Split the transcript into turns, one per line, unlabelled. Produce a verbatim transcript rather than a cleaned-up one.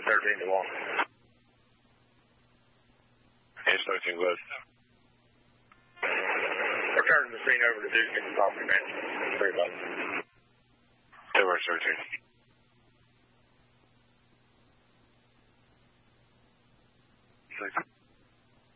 thirteen to one.
It's thirteen West.
We're turning the screen over to Duke and the property manager. Three bucks.
Two words, thirteen. Six.